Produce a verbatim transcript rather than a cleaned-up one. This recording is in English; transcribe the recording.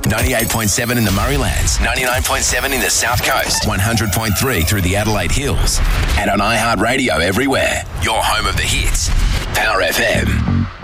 ninety-eight point seven in the Murraylands, ninety-nine point seven in the South Coast, one hundred point three through the Adelaide Hills, and on iHeartRadio everywhere. Your home of the hits. Power F M.